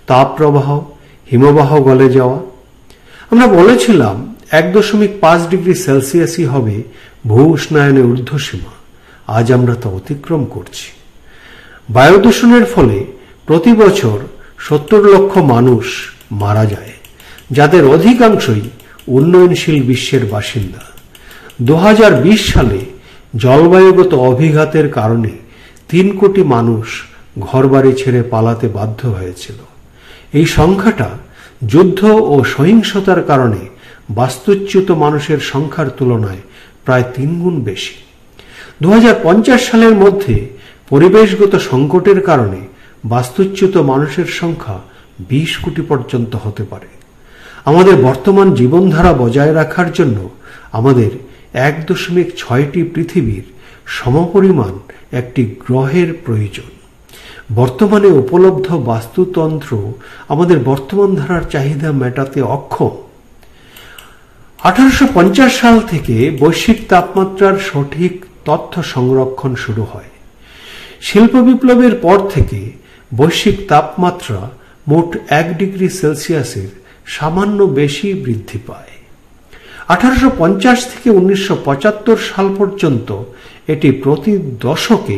তাপপ্রবাহ, হিমবাহ গলে যাওয়া। আমরা বলেছিলাম 1.5 ডিগ্রি সেলসিয়াসই হবে ভূ উষ্ণায়নের ঊর্ধ্বসীমা। আজ আমরা তা অতিক্রম করছি। বায়ু দূষণের ফলে প্রতি বছর 70 লক্ষ মানুষ মারা যায়, যাদের অধিকাংশই উন্নয়নশীল বিশ্বের বাসিন্দা। 2020 সালে জলবায়ুগত অভিঘাতের কারণে 3 কোটি মানুষ ঘরবাড়ি ছেড়ে পালাতে বাধ্য হয়েছিল। এই সংখ্যাটা যুদ্ধ ও সহিংসতার কারণে বাস্তুচ্যুত মানুষের সংখ্যার তুলনায় প্রায় 3 গুণ বেশি। 2050 সালের মধ্যে পরিবেশগত সংকটের কারণে বাস্তুচ্যুত মানুষের সংখ্যা 20 কোটি পর্যন্ত হতে পারে। আমাদের বর্তমান জীবনধারা বজায় রাখার জন্য আমাদের 1.6টি পৃথিবীর সমপরিমাণ একটি গ্রহের প্রয়োজন। বর্তমানে উপলব্ধ বাস্তুতন্ত্র আমাদের বর্তমান ধারার চাহিদা মেটাতে অক্ষম। 1850 সাল থেকে বৈশ্বিক তাপমাত্রার সঠিক তথ্য সংরক্ষণ শুরু হয়। শিল্প বিপ্লবের পর থেকে বৈশ্বিক তাপমাত্রা মোট 1 ডিগ্রি সেলসিয়াসের সামান্য বেশি বৃদ্ধি পায়। 1850 থেকে 1975 সাল পর্যন্ত এটি প্রতি দশকে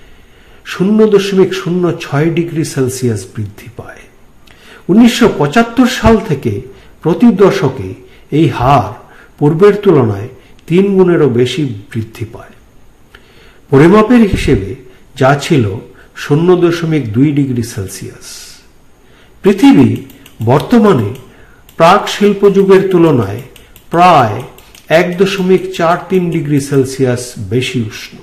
0.06 ডিগ্রি সেলসিয়াস বৃদ্ধি পায়। 1975 সাল থেকে প্রতি দশকে এই হার পূর্বের তুলনায় 3 গুণেরও বেশি বৃদ্ধি পায়। পরিমাপের হিসেবে যা ছিল 0.2 ডিগ্রি সেলসিয়াস। পৃথিবী বর্তমানে প্রাক শিল্পযুগের তুলনায় প্রায় 1.43 ডিগ্রি সেলসিয়াস বেশি উষ্ণ।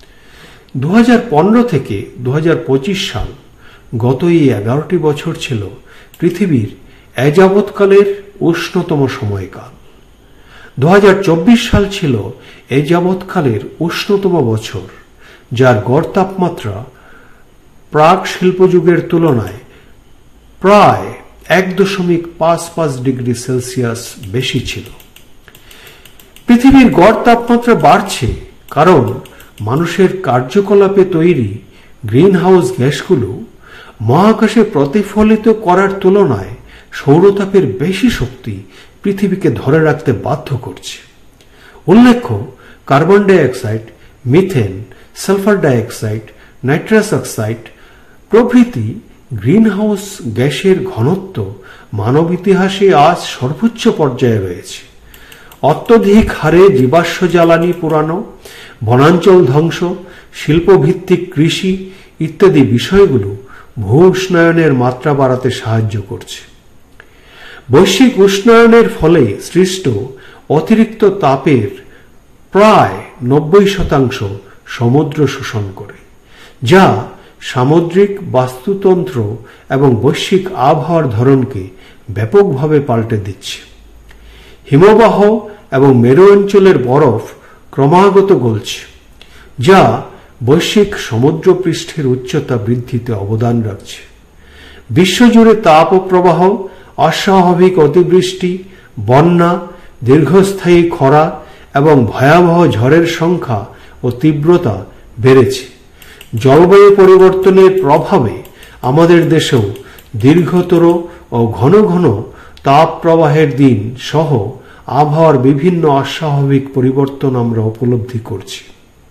2015 থেকে 2025 সাল, গত এই 11টি বছর ছিল পৃথিবীর এযাবৎকালের উষ্ণতম সময়কাল। 2024 সাল ছিল এযাবৎকালের উষ্ণতম বছর, যার গড় তাপমাত্রা প্রাক শিল্পযুগের তুলনায় প্রায় 1.55 ডিগ্রি সেলসিয়াস বেশি ছিল। পৃথিবীর গড় তাপমাত্রা বাড়ছে কারণ মানুষের কার্যকলাপে তৈরি গ্রিনহাউস গ্যাসগুলো মহাকাশে প্রতিফলিত করার তুলনায় সৌরতাপের বেশি শক্তি পৃথিবীকে ধরে রাখতে বাধ্য করছে। উল্লেখ্য, carbon dioxide, methane, sulphur dioxide, nitrous oxide প্রভৃতি গ্রিনহাউস গ্যাসের ঘনত্ব মানব ইতিহাসে আজ সর্বোচ্চ পর্যায়ে রয়েছে। অত্যধিক হারে জীবাশ্ম জ্বালানি পোড়ানো, বনাঞ্চল ধ্বংস, শিল্পভিত্তিক কৃষি ইত্যাদি বিষয়গুলো ভূ উষ্ণায়নের মাত্রা বাড়াতে সাহায্য করছে। বৈশ্বিক উষ্ণায়নের ফলে সৃষ্ট অতিরিক্ত তাপের প্রায় 90% সমুদ্র শোষণ করে, যা সামুদ্রিক বাস্তুতন্ত্র এবং বৈশ্বিক আবহাওয়ার ধরনকে ব্যাপকভাবে পাল্টে দিচ্ছে। হিমবাহ এবং মেরু অঞ্চলের বরফ ক্রমাগত গলছে, যা বৈশ্বিক সমুদ্র পৃষ্ঠের উচ্চতা বৃদ্ধিতে অবদান রাখছে। বিশ্বজুড়ে তাপ প্রবাহ, অস্বাভাবিক অতিবৃষ্টি, বন্যা, দীর্ঘস্থায়ী খরা এবং ভয়াবহ ঝড়ের সংখ্যা ও তীব্রতা বেড়েছে। জলবায়ু পরিবর্তনের প্রভাবে আমাদের দেশেও দীর্ঘতর ও ঘন ঘন তাপ প্রবাহের দিন সহ আবহাওয়ার বিভিন্ন অস্বাভাবিক পরিবর্তন আমরা উপলব্ধি করছি।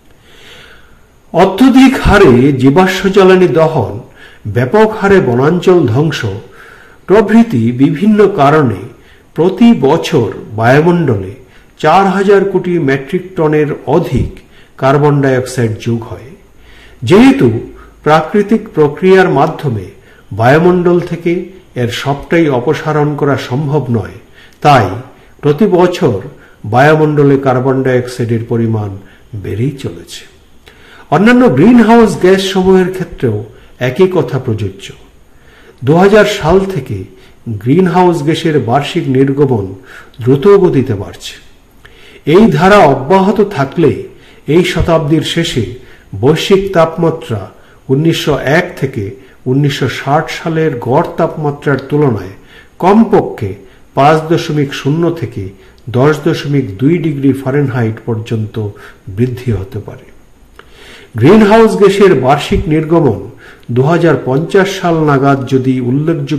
অত্যধিক হারে জীবাশ্ম জ্বালানি দহন, ব্যাপক হারে বনাঞ্চল ধ্বংস প্রভৃতি বিভিন্ন কারণে প্রতি বছর বায়ুমণ্ডলে 4000 কোটি মেট্রিক টনের অধিক কার্বন ডাইঅক্সাইড যোগ হয়। যেহেতু প্রাকৃতিক প্রক্রিয়ার মাধ্যমে বায়ুমণ্ডল থেকে এর সবটাই অপসারণ করা সম্ভব নয়, তাই প্রতি বছর বায়ুমণ্ডলে কার্বন ডাইঅক্সাইডের পরিমাণ বেড়েই চলেছে। অন্যান্য গ্রিনহাউস গ্যাস সমূহের ক্ষেত্রেও একই কথা প্রযোজ্য। 2000 সাল থেকে গ্রিনহাউস গ্যাসের বার্ষিক নির্গমন দ্রুত গতিতে বাড়ছে। এই ধারা অব্যাহত থাকলে এই শতাব্দীর শেষে বৈশ্বিক তাপমাত্রা 1901 থেকে 1960 সালের গড় তাপমাত্রার তুলনায় কমপক্ষে 5.0 থেকে 10.2 ডিগ্রি ফারেনহাইট পর্যন্ত বৃদ্ধি হতে পারে। গ্রিনহাউস গ্যাসের বার্ষিক নির্গমন 2050 সাল নাগাদ যদি উল্লেখযোগ্য